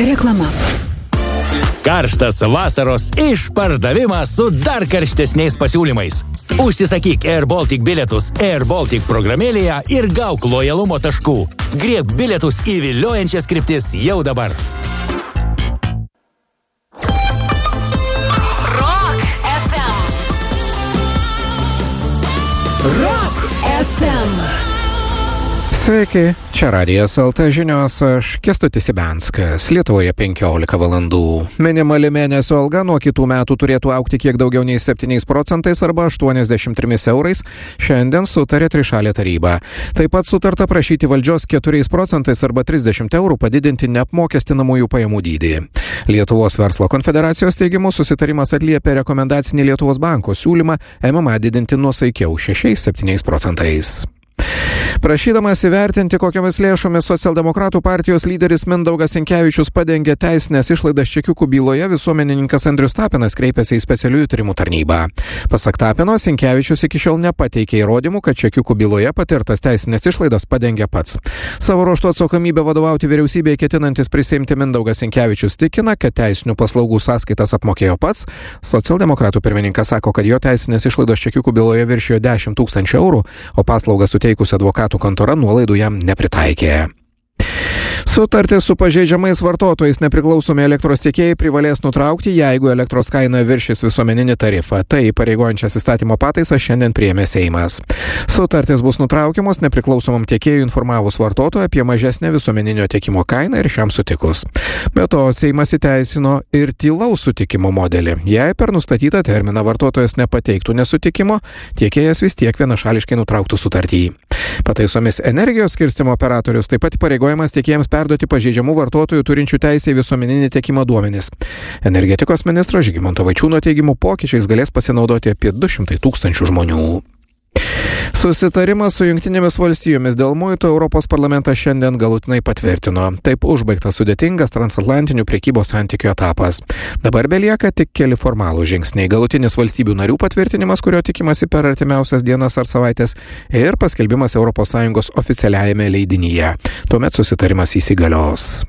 Reklama. Karštas vasaros išpardavimas su dar karštesniais pasiūlymais. Užsisakyk Air Baltic bilietus Air Baltic programėlėje ir gauk lojalumo taškų. Griebk bilietus į viliojančias kryptis jau dabar. Rock FM. Rock FM. Sveiki, čia Radijas LT žinios, aš Kęstutis Ibenskas. Lietuvoje 15 valandų. Minimali mėnesio alga nuo kitų metų turėtų augti kiek daugiau nei 7% arba 83 eurais. Šiandien sutarė trišalė taryba. Taip pat sutarta prašyti valdžios 4% arba 30 eurų padidinti neapmokestinamųjų pajamų dydį. Lietuvos verslo konfederacijos teigimu susitarimas atliepia rekomendacinį Lietuvos banko siūlymą MMA didinti nuosaikiau 6-7%. Prašydamas įvertinti, kokiomis lėšomis socialdemokratų partijos lyderis Mindaugas Sinkevičius padengė teisinės išlaidas čekiukų byloje, visuomenininkas Andrius Tapinas kreipėsi į specialiųjų tyrimų tarnybą. Pasak Tapino, Sinkevičius iki šiol nepateikė įrodymų, kad čekiukų byloje patirtas teisinės išlaidas padengė pats. Savo ruožtu atsakomybę vadovauti vyriausybėje ketinantis prisiimti Mindaugas Sinkevičius tikina, kad teisinių paslaugų sąskaitas apmokėjo pats. Socialdemokratų pirmininkas sako, kad jo teisinės išlaidos čekiukų byloje viršijo 10 000 eurų, o paslaugas suteikusi advokatų kontora nuolaidų jam nepritaikė. Sutartis su pažeidžiamais vartotojais nepriklausomi elektros tiekėjai privalės nutraukti, jeigu elektros kaina viršys visuomeninį tarifą. Tai pareigojančias įstatymo pataisą šiandien priėmė Seimas. Sutartis bus nutraukiamos nepriklausomam tiekėjui informavus vartotoją apie mažesnę visuomeninio tiekimo kainą ir šiam sutikus. Be to, Seimas įteisino ir tylaus sutikimo modelį. Jei per nustatytą terminą vartotojas nepateiktų nesutikimo, tiekėjas vis tiek vienašališkai nutrauktų sutartį. Pataisomis energijos skirstymo operatorius taip pat pareigojamas tiekėjams perduoti pažeidžiamų vartotojų turinčių teisę į visuomeninį tiekimo duomenis. Energetikos ministro Žygimanto Vaičiūno teigimu pokyčiais galės pasinaudoti apie 200 000 žmonių. Susitarimas su Jungtinėmis valstijomis dėl muitų Europos parlamentas šiandien galutinai patvirtino. Taip užbaigtas sudėtingas transatlantinių prekybos santykių etapas. Dabar belieka tik keli formalūs žingsniai. Galutinis valstybių narių patvirtinimas, kurio tikimasi per artimiausias dienas ar savaitės, ir paskelbimas ES oficialiajame leidinyje. Tuomet susitarimas įsigalios.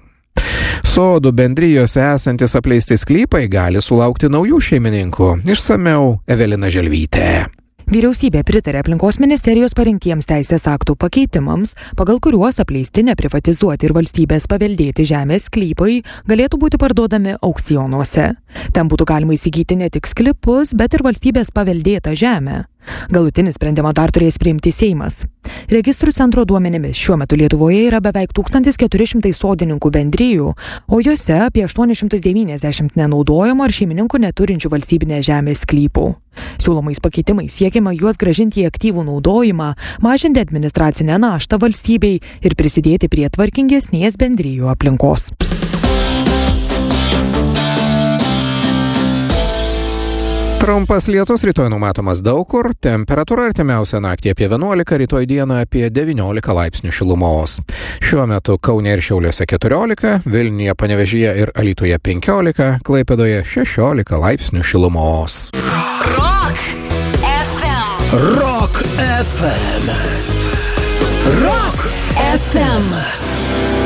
Sodų bendrijose esantis apleisti sklypai gali sulaukti naujų šeimininkų. Išsamiau Evelina Želvytė. Vyriausybė pritarė aplinkos ministerijos parengtiems teisės aktų pakeitimams, pagal kuriuos apleisti, neprivatizuoti ir valstybės paveldėti žemės sklypai galėtų būti parduodami aukcionuose. Ten būtų galima įsigyti ne tik sklypus, bet ir valstybės paveldėtą žemę. Galutinį sprendimą dar turės priimti Seimas. Registrų centro duomenimis šiuo metu Lietuvoje yra beveik 1400 sodininkų bendrijų, o juose apie 890 nenaudojamo ar šeimininkų neturinčių valstybinės žemės sklypų. Siūlomais pakeitimais siekiama juos grąžinti į aktyvų naudojimą, mažinti administracinę naštą valstybei ir prisidėti prie tvarkingesnės bendrijų aplinkos. Trumpas lietus rytoj numatomas daug kur, temperatūra artimiausią naktį apie 11, rytoj dieną apie 19 laipsnių šilumos. Šiuo metu Kaune ir Šiauliuose 14, Vilniuje, Panevėžyje ir Alytuje 15, Klaipėdoje 16 laipsnių šilumos. Rock FM. Rock FM. Rock FM.